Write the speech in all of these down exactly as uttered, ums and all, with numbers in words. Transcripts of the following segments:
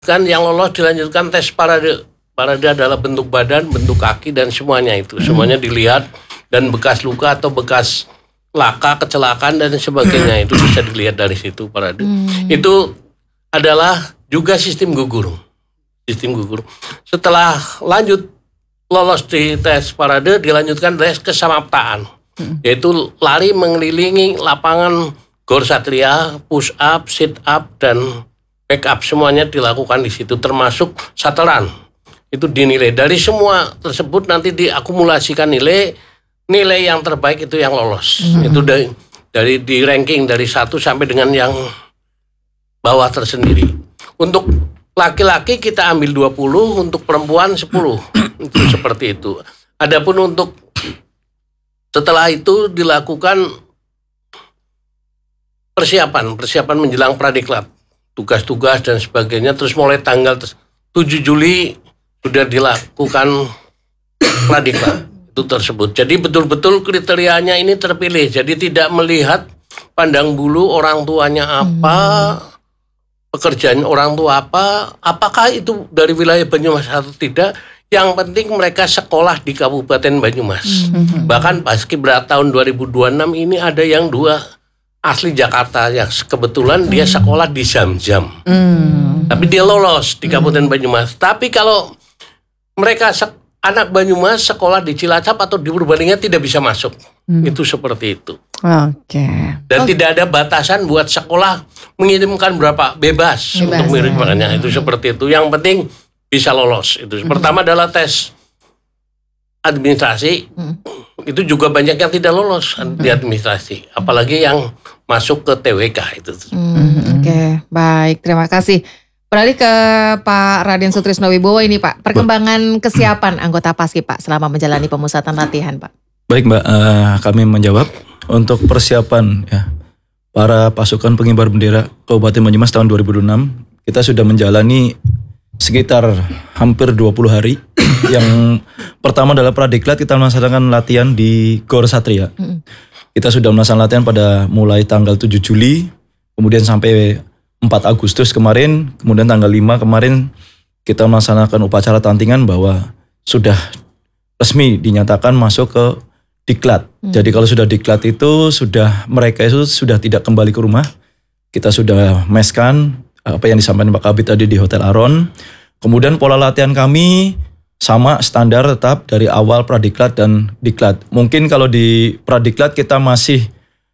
Kan yang lolos dilanjutkan tes parade. Parade adalah bentuk badan, bentuk kaki, dan semuanya itu. Semuanya dilihat, dan bekas luka atau bekas laka, kecelakaan, dan sebagainya. Itu bisa dilihat dari situ parade. Hmm. Itu adalah juga sistem gugur. Sistem gugur. Setelah lanjut lolos di tes parade, dilanjutkan tes kesamaptaan. Hmm. Yaitu lari mengelilingi lapangan Gor Satria, push up, sit up, dan back up. Semuanya dilakukan di situ, termasuk satelan. Itu dinilai. Dari semua tersebut nanti diakumulasikan nilai, nilai yang terbaik itu yang lolos. Mm-hmm. Itu dari, dari di ranking dari satu sampai dengan yang bawah tersendiri. Untuk laki-laki kita ambil dua puluh, untuk perempuan sepuluh. Itu seperti itu. Adapun untuk setelah itu dilakukan persiapan, persiapan menjelang pradiklat, tugas-tugas dan sebagainya. Terus mulai tanggal tujuh Juli sudah dilakukan pradiklat itu tersebut. Jadi betul-betul kriterianya ini terpilih. Jadi tidak melihat pandang bulu orang tuanya apa, hmm. pekerjaan orang tua apa, apakah itu dari wilayah Banyumas atau tidak. Yang penting mereka sekolah di Kabupaten Banyumas. Hmm. Bahkan paskibra tahun dua ribu dua puluh enam ini ada yang dua asli Jakarta yang kebetulan hmm. dia sekolah di Zam-Zam. Hmm. Tapi dia lolos di Kabupaten hmm. Banyumas. Tapi kalau mereka sek- anak Banyumas sekolah di Cilacap atau di Purbalingga tidak bisa masuk. Hmm. Itu seperti itu. Oke. Okay. Dan okay. tidak ada batasan buat sekolah mengirimkan berapa, bebas, bebas untuk mengirimkannya. Ya. Itu seperti itu. Yang penting bisa lolos. Itu. Hmm. Pertama adalah tes administrasi. Hmm. Itu juga banyak yang tidak lolos hmm. di administrasi. Apalagi yang masuk ke T W K itu. Hmm. Oke, okay. Baik. Terima kasih. Beralih ke Pak Raden Sutrisno Wibowo ini Pak, perkembangan kesiapan anggota Paskib Pak selama menjalani pemusatan latihan Pak. Baik Mbak, uh, kami menjawab untuk persiapan ya para pasukan pengibar bendera Kabupaten Banyumas tahun dua ribu dua puluh enam, kita sudah menjalani sekitar hampir dua puluh hari. Yang pertama adalah pradiklat, kita melaksanakan latihan di Gor Satria. Mm. Kita sudah melaksanakan latihan pada mulai tanggal tujuh Juli, kemudian sampai empat Agustus kemarin, kemudian tanggal lima kemarin kita melaksanakan upacara tantingan bahwa sudah resmi dinyatakan masuk ke diklat. Hmm. Jadi kalau sudah diklat itu sudah mereka itu sudah tidak kembali ke rumah. Kita sudah meskan apa yang disampaikan Pak Kabid tadi di Hotel Aron. Kemudian pola latihan kami sama standar tetap dari awal pradiklat dan diklat. Mungkin kalau di pradiklat kita masih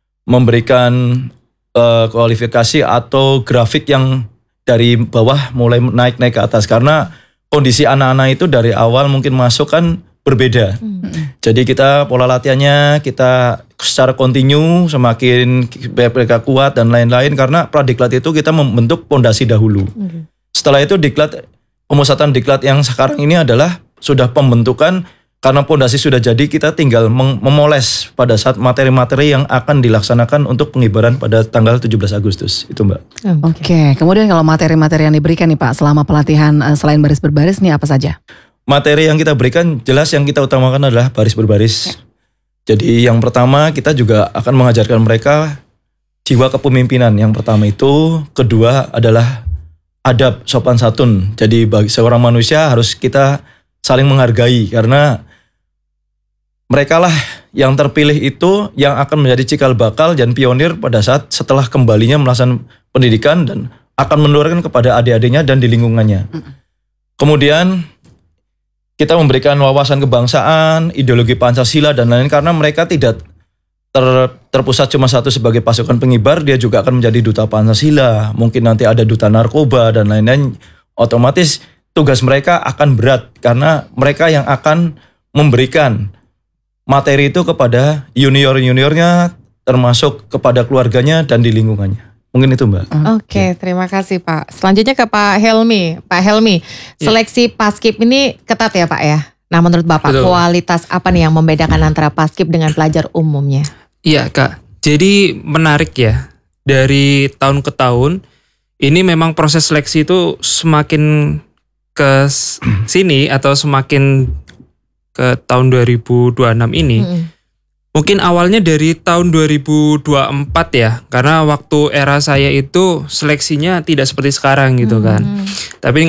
memberikan kualifikasi atau grafik yang dari bawah mulai naik-naik ke atas karena kondisi anak-anak itu dari awal mungkin masuk kan berbeda. Hmm. Jadi kita pola latihannya kita secara kontinu semakin mereka kuat dan lain-lain karena pradiklat itu kita membentuk pondasi dahulu. Hmm. Setelah itu diklat, pemusatan diklat yang sekarang ini adalah sudah pembentukan. Karena pondasi sudah jadi, kita tinggal memoles pada saat materi-materi yang akan dilaksanakan untuk pengibaran pada tanggal tujuh belas Agustus. Itu Mbak. Oke, okay. Kemudian kalau materi-materi yang diberikan nih Pak selama pelatihan selain baris berbaris nih apa saja? Materi yang kita berikan jelas yang kita utamakan adalah baris berbaris. Ya. Jadi yang pertama kita juga akan mengajarkan mereka jiwa kepemimpinan. Yang pertama itu, kedua adalah adab sopan santun. Jadi bagi seorang manusia harus kita saling menghargai karena mereka lah yang terpilih itu yang akan menjadi cikal bakal dan pionir pada saat setelah kembalinya melaksanakan pendidikan dan akan menularkan kepada adik-adiknya dan di lingkungannya. Kemudian kita memberikan wawasan kebangsaan, ideologi Pancasila dan lain-lain karena mereka tidak ter, terpusat cuma satu sebagai pasukan pengibar, dia juga akan menjadi duta Pancasila, mungkin nanti ada duta narkoba dan lain-lain. Otomatis tugas mereka akan berat karena mereka yang akan memberikan materi itu kepada junior-juniornya termasuk kepada keluarganya dan di lingkungannya. Mungkin itu Mbak. Oke, okay, terima kasih Pak. Selanjutnya ke Pak Helmi. Pak Helmi, seleksi Paskib ini ketat ya Pak ya? Nah menurut Bapak, betul, kualitas apa nih yang membedakan antara Paskib dengan pelajar umumnya? Iya Kak, jadi menarik ya. Dari tahun ke tahun, ini memang proses seleksi itu semakin ke sini atau semakin ke tahun dua ribu dua puluh enam ini, mm-hmm. Mungkin awalnya dari tahun dua ribu dua puluh empat ya, karena waktu era saya itu seleksinya tidak seperti sekarang gitu kan. Hmm. Tapi